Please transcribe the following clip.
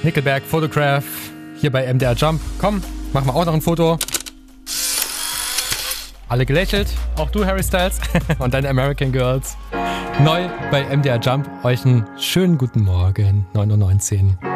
Nickelback, Photograph, hier bei MDR Jump. Komm, machen wir auch noch ein Foto. Alle gelächelt, auch du Harry Styles und deine American Girls. Neu bei MDR Jump, euch einen schönen guten Morgen, 9:19 Uhr.